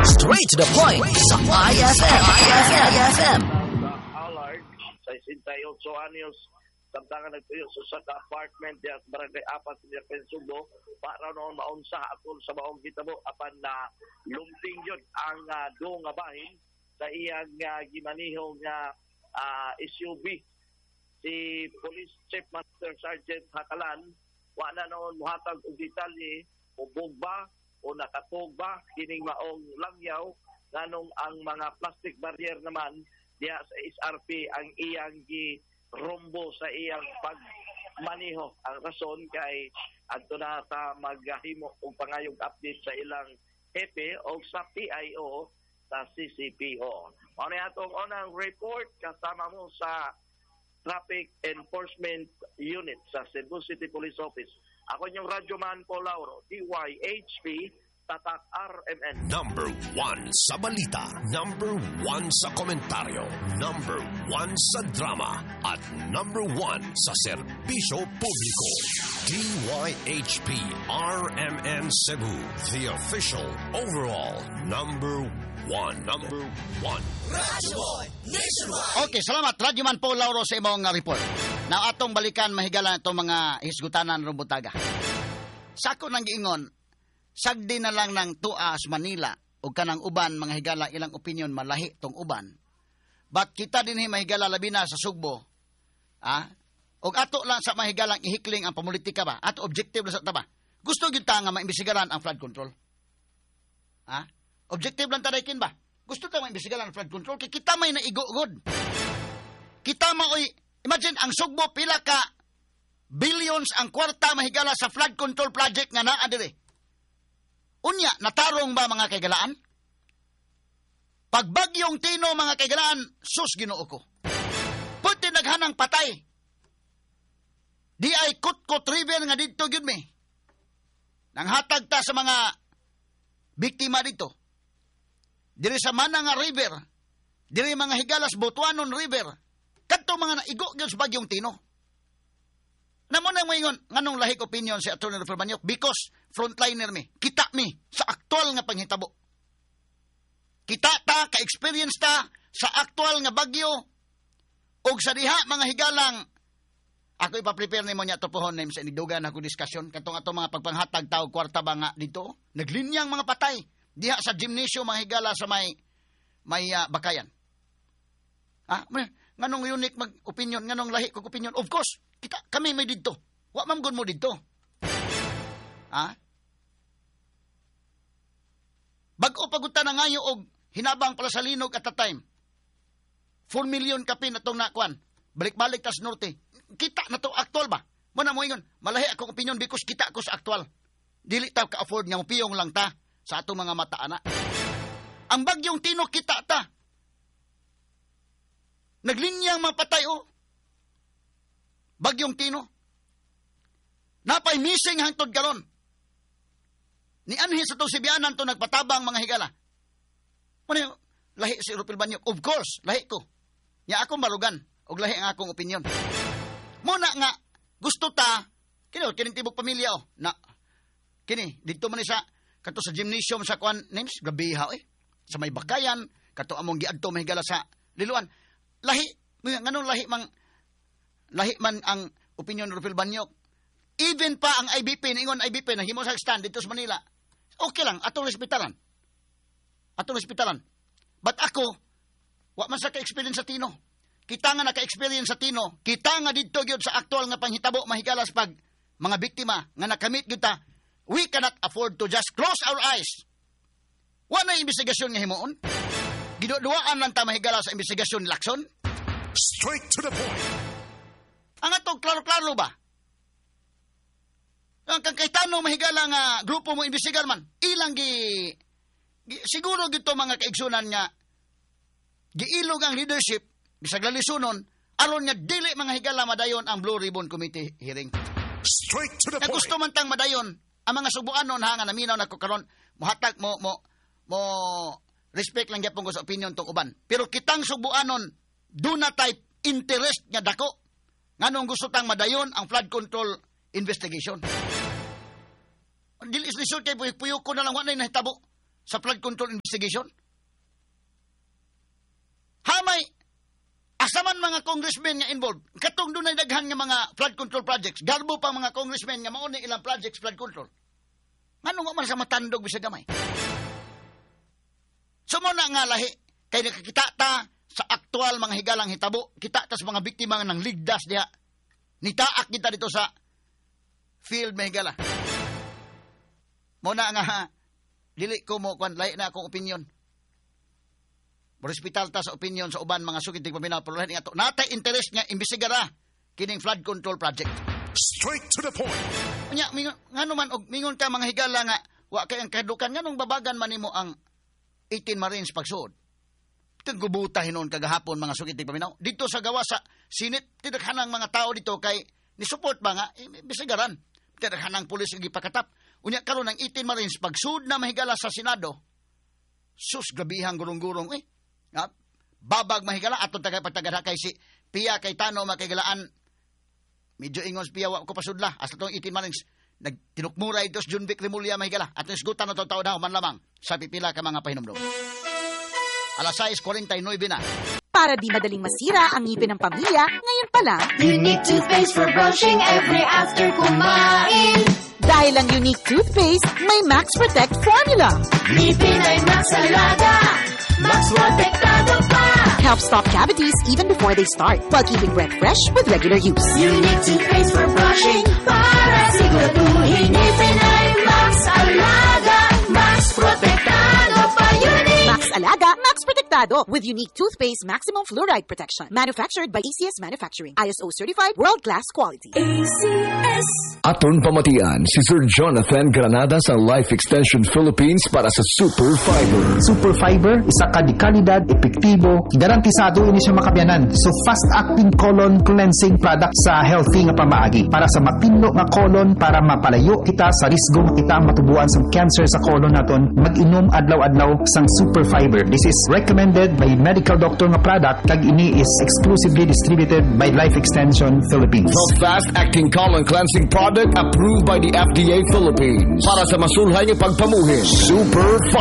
Straight to the point sa IFM. Allard, sa 68 anyos, samtangan nagtuyo sa apartment diya sa barangay 4 sa Pensubo para noon maunsa akol sa maong gitabo apan na lumping yun ang do nga bahin sa iyang gimaniho nga SUV. Si Police Chief Master Sergeant Hakalan wala noon muhatag og detalye o bugba o nakatugba kining maong langyaw nganong ang mga plastic barrier naman diya sa SRP ang iyang girombo sa iyang pagmaniho. Ang rason kay adto na ta maghimo og pangayong update sa ilang hepe o sa PIO sa CCPO. Mao ni atong unang report kasama mo sa Traffic Enforcement Unit sa Cebu City Police Office. Ako yung Radyoman Paul Lauro, DYHP, Tatak RMN. Number 1 sa balita, number 1 sa komentaryo, number 1 sa drama, at number 1 sa serbisyo publiko. DYHP RMN Cebu, the official overall number 1. Number 1. Radyo Boy Nationwide. Okay, salamat. Radyoman Paul Lauro sa imong report. Na atong balikan mahigala itong mga hisgutanan Rubutaga. Sako nang giingon, sagdi na lang ng tuas Manila o kanang uban mga higala ilang opinion malahi tong uban. But kita dinhi mahigala labi na sa Sugbo. Og ato lang sa mahigalang ihikling ang pamulitika ba? Ato objective lang sa taba. Gusto gyud ta nga maimbestigaran ang flood control. Objective lang tadaykin ba? Gusto ta maimbestigaran ang flood control kay kita may naigugod. Kita maoy imagine ang Sugbo pila ka billions ang kwarta mahigala sa flood control project nga naa dire. Unya, natarong ba mga kaigalaan? Pagbagyong Tino mga kaigalaan, sus Ginoo ko. Puti naghanang patay. Di ay Kutkot River nga dito gyud mi. Nanghatag ta sa mga biktima dito. Diri sa Mananga River, diri mga higalas Butuanon River, kadto mga naigo gyud sa bagyong Tino. Namo nang moingon nganong lahik opinion si Atty. Rafael Banyok because frontliner mi, kita mi sa aktual nga panghitabo. Kita ta ka-experience ta sa aktual nga bagyo og sa diha mga higalang ako ipa-prepare nimo nya to pohon sa inidugan ako diskusyon katong ato mga pagpanghatag tao kwarta ba nga dito naglinyang mga patay diha sa gymnasium mga higala sa may bakayan. Nganong unique mag-opinion, nganong lahi kong opinion? Of course, kami may dito. Wa man gud mo dito. Bag-o pagutan na ngayo og hinabang pala sa linog at the time. 4 million kapin atong nakuan. Balik-balik tas norte. Kita na to aktual ba? Mo na mo ingon, malahi akong opinion because kita ko sa aktual. Dili ta ka-afford nga mupiyong lang ta sa atong mga mata ana. Ang bagyong Tino kita ta. Naglinyang mapatay Bagyong Tino. Napay missing hangtod karon. Ni anhi sa to Sibianan to nagpatabang mga higala. Ano lahi si Rafael Banyok? Of course, lahi ko. Nya ako marugan og lahi ang akong opinion. Muna nga gusto ta kining tibok pamilya na kini dito man sa kato sa gymnasium sa kuan names gabiha sa may bakayan kato among giadto mahigala sa Liluan. Lahi nganong lahi man ang opinion ni Rafael Banyok. Even pa ang IBP, ningon IBP na himo sa stand dito sa Manila. Okay lang, atong respetaran. But ako, wa man sa ka-experience sa Tino. Kita nga naka-experience sa Tino, kita nga dito gyud sa aktual nga panghitabo mahigalas pag mga biktima nga nakamit gyud ta. We cannot afford to just close our eyes. Wa na investigasyon nga himuon. Giduduaan lang ta mahigala sa investigasyon lakson. Straight to the point. Ang atong klaro-klaro ba? Ang kangkaitanong mahigala nga grupo mo investigar man, ilang siguro gito mga kaigsunan nga giilog ang leadership bisag lalisunon aron nga dili mga higala madayon ang Blue Ribbon Committee hearing. Straight to the point. Gusto man tang madayon ang mga Subuanon nga naminaw na ko karon muhatag mo respect lang gyapon ko sa opinion tong uban. Pero kitang Subuanon do not type interest nga dako. Nganong gusto tang madayon ang flood control investigation. Dili is result kay puyo ko na lang wa na nahitabo. sa flood control investigation? Hamay, asaman mga congressmen nga involved, katong doon ay daghan nga mga flood control projects, garbo pa mga congressmen nga mauna ilang projects flood control. Ngano nga man sa matandog bisag gamay? Sumuna nga lahi, kay nakakita ta sa aktual mga higalang hitabo, kita ta sa mga biktima ng ligdas diha. Nitaak kita dito sa field may higala. Muna nga, dili ko mo kwan, lahi na akong opinion. Hospital ta sa opinion sa uban mga sugid tig paminaw pero lahi nga to. Natay interest nga imbestigara kining flood control project. Straight to the point. Unya, ngano man og mingon ka mga higala nga wa kay ang kadukan nganong babagan man nimo ang 18 Marines pagsuod. Itong gubuta hinon kagahapon mga sugid tig paminaw. Dito sa gawa sa Senate, tidaghanang mga tao dito kay ni support ba nga bisigaran. Tidaghanang pulis nga gipakatap. Unya karon ang 18 Marines pagsuod na mahigala sa Senado. Sus grabihang gurong-gurong nga babag mahigala aton tagay pagtagada kay si Pia Cayetano makigalaan. Medyo ingon si Pia wa ko pasudla hasta tong 18 Marines nagtinukmuray dos Junvic Remulla mahigala at isgutan na taw daw man lamang sa pipila ka mga pahinumdom. Alas 6:49 na. Para di madaling masira ang ngipin ng pamilya, ngayon pa lang, Unique toothpaste for brushing every after kumain. dahil ang unique toothpaste, may Max Protect formula. Ngipin ay Max Alaga, Max Protektado pa. Helps stop cavities even before they start, while keeping breath fresh with regular use. Unique toothpaste for brushing para siguraduhin ngipin ay Max Alaga, Max Protektado pa. Unique. Max Alaga, Max Protectado with unique toothpaste maximum fluoride protection. Manufactured by ACS Manufacturing. ISO certified world-class quality. ACS. Aton pamatian si Sir Jonathan Granada sa Life Extension Philippines para sa Super Fiber. Super Fiber, isa ka di kalidad, epektibo, garantisado ini siya makabiyanan. So fast-acting colon cleansing product sa healthy nga pamaagi para sa mapinlo nga colon para mapalayo kita sa risgo nga kita matubuan sa cancer sa colon naton. Mag-inom adlaw-adlaw sang Super Fiber. This is recommended by medical doctor nga product kag ini is exclusively distributed by Life Extension Philippines. The fast-acting colon cleansing product approved by the FDA Philippines para sa masulhay nga pagpamuhin. Super Fiber.